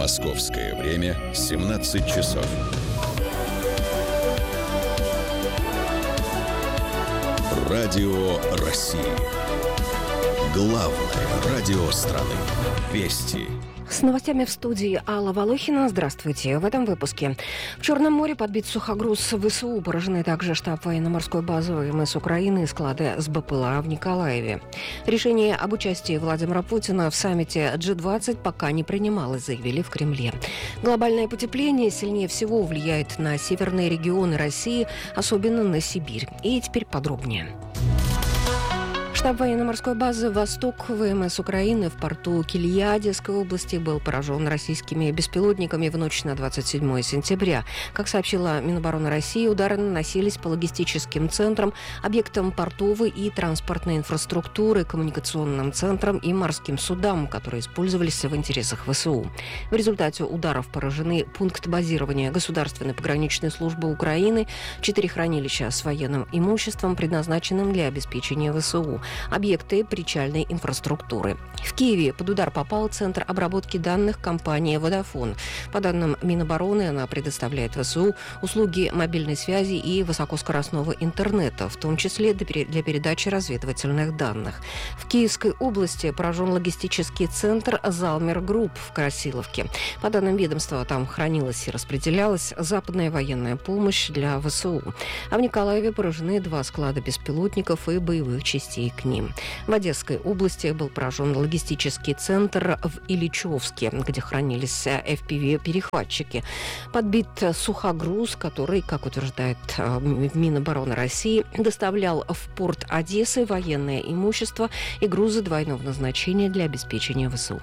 Московское время 17 часов. Радио России. Главное радио страны. Вести. С новостями в студии Алла Волохина. Здравствуйте. В этом выпуске. В Черном море подбит сухогруз ВСУ. Поражены также штаб военно-морской базы ВМС Украины и склады с БПЛА в Николаеве. Решение об участии Владимира Путина в саммите G20 пока не принималось, заявили в Кремле. Глобальное потепление сильнее всего влияет на северные регионы России, особенно на Сибирь. И теперь подробнее. Штаб военно-морской базы «Восток» ВМС Украины в порту Килья Одесской области был поражен российскими беспилотниками в ночь на 27 сентября. Как сообщила Минобороны России, удары наносились по логистическим центрам, объектам портовой и транспортной инфраструктуры, коммуникационным центрам и морским судам, которые использовались в интересах ВСУ. В результате ударов поражены пункт базирования Государственной пограничной службы Украины, 4 хранилища с военным имуществом, предназначенным для обеспечения ВСУ, объекты причальной инфраструктуры. В Киеве под удар попал Центр обработки данных компании «Водафон». По данным Минобороны, она предоставляет ВСУ услуги мобильной связи и высокоскоростного интернета, в том числе для передачи разведывательных данных. В Киевской области поражен логистический центр «Залмер Групп» в Красиловке. По данным ведомства, там хранилась и распределялась западная военная помощь для ВСУ. А в Николаеве поражены 2 склада беспилотников и боевых частей к ним. В Одесской области был поражен логистический центр в Ильичевске, где хранились FPV-перехватчики. Подбит сухогруз, который, как утверждает Минобороны России, доставлял в порт Одессы военное имущество и грузы двойного назначения для обеспечения ВСУ.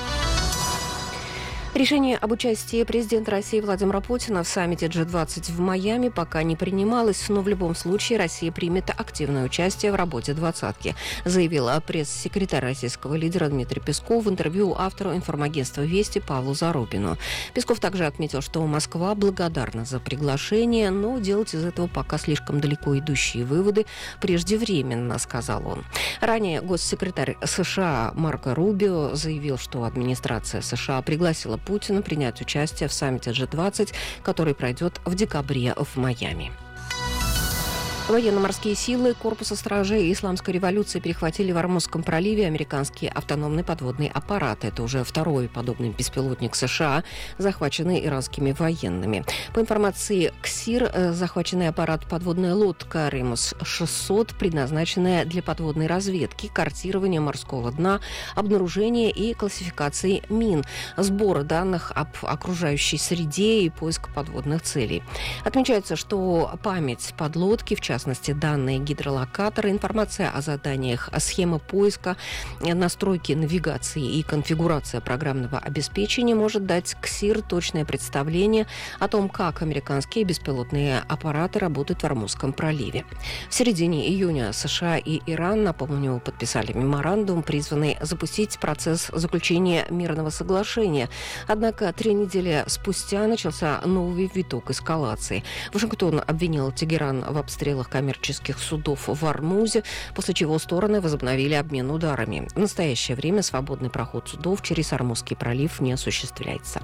Решение об участии президента России Владимира Путина в саммите G20 в Майами пока не принималось, но в любом случае Россия примет активное участие в работе «двадцатки», заявила пресс-секретарь российского лидера Дмитрий Песков в интервью автору информагентства «Вести» Павлу Зарубину. Песков также отметил, что Москва благодарна за приглашение, но делать из этого пока слишком далеко идущие выводы преждевременно, сказал он. Ранее госсекретарь США Марко Рубио заявил, что администрация США пригласила Путина принять участие в саммите G20, который пройдет в декабре в Майами. Военно-морские силы Корпуса стражей Исламской революции перехватили в Ормузском проливе американские автономные подводные аппараты. Это уже второй подобный беспилотник США, захваченный иранскими военными. По информации КСИР, захваченный аппарат подводная лодка «Ремус-600», предназначенная для подводной разведки, картирования морского дна, обнаружения и классификации мин, сбора данных об окружающей среде и поиска подводных целей. Отмечается, что память подлодки, в частности, данные гидролокатора, информация о заданиях, схема поиска, настройки навигации и конфигурация программного обеспечения может дать КСИР точное представление о том, как американские беспилотные аппараты работают в Ормузском проливе. В середине июня США и Иран, напомню, подписали меморандум, призванный запустить процесс заключения мирного соглашения. Однако 3 недели спустя начался новый виток эскалации. Вашингтон обвинил Тегеран в обстрелах коммерческих судов в Ормузе, после чего стороны возобновили обмен ударами. В настоящее время свободный проход судов через Ормузский пролив не осуществляется.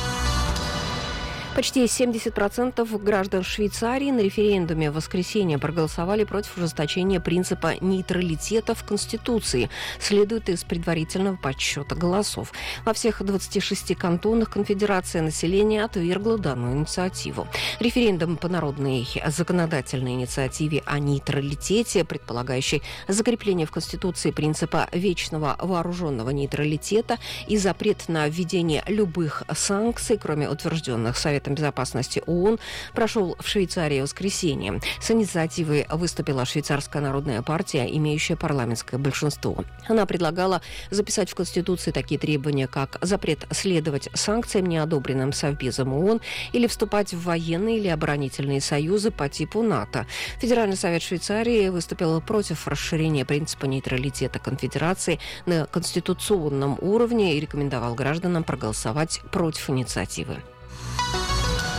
Почти 70% граждан Швейцарии на референдуме в воскресенье проголосовали против ужесточения принципа нейтралитета в Конституции, следует из предварительного подсчета голосов. Во всех 26 кантонах Конфедерация населения отвергла данную инициативу. Референдум по народной законодательной инициативе о нейтралитете, предполагающей закрепление в Конституции принципа вечного вооруженного нейтралитета и запрет на введение любых санкций, кроме утвержденных Советом безопасности ООН, прошел в Швейцарии в воскресенье. С инициативой выступила Швейцарская народная партия, имеющая парламентское большинство. Она предлагала записать в Конституции такие требования, как запрет следовать санкциям, не одобренным Совбезом ООН, или вступать в военные или оборонительные союзы по типу НАТО. Федеральный совет Швейцарии выступил против расширения принципа нейтралитета Конфедерации на конституционном уровне и рекомендовал гражданам проголосовать против инициативы.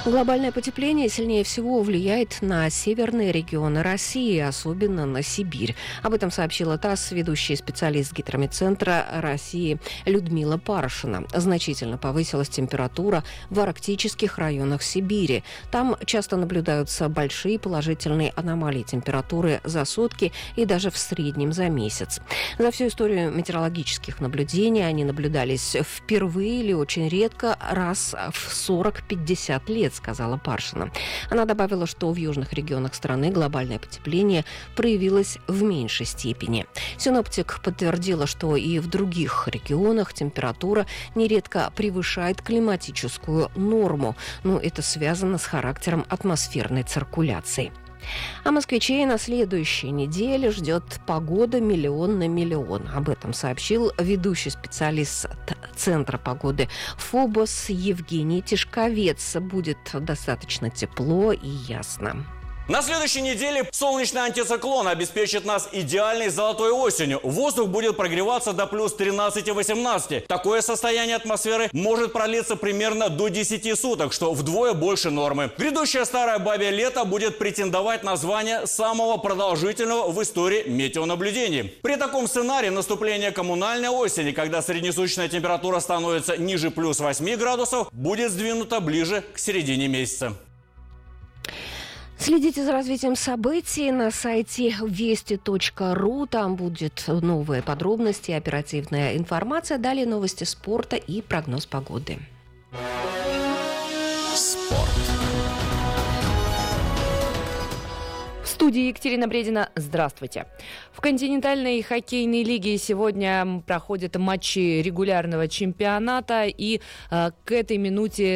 Глобальное потепление сильнее всего влияет на северные регионы России, особенно на Сибирь. Об этом сообщила ТАСС ведущий специалист Гидрометцентра России Людмила Паршина. Значительно повысилась температура в арктических районах Сибири. Там часто наблюдаются большие положительные аномалии температуры за сутки и даже в среднем за месяц. За всю историю метеорологических наблюдений они наблюдались впервые или очень редко, раз в 40-50 лет, сказала Паршина. Она добавила, что в южных регионах страны глобальное потепление проявилось в меньшей степени. Синоптик подтвердила, что и в других регионах температура нередко превышает климатическую норму, но это связано с характером атмосферной циркуляции. А москвичей на следующей неделе ждет погода миллион на миллион. Об этом сообщил ведущий специалист Центра погоды ФОБОС Евгений Тишковец. Будет достаточно тепло и ясно. На следующей неделе солнечный антициклон обеспечит нас идеальной золотой осенью. Воздух будет прогреваться до плюс 13-18. Такое состояние атмосферы может продлиться примерно до 10 суток, что вдвое больше нормы. Грядущее старое бабье лето будет претендовать на звание самого продолжительного в истории метеонаблюдений. При таком сценарии наступление коммунальной осени, когда среднесуточная температура становится ниже плюс 8 градусов, будет сдвинута ближе к середине месяца. Следите за развитием событий на сайте вести.ру. Там будут новые подробности, оперативная информация. Далее новости спорта и прогноз погоды. Спорт. В студии Екатерина Бредина. Здравствуйте. В континентальной хоккейной лиге сегодня проходят матчи регулярного чемпионата. И к этой минуте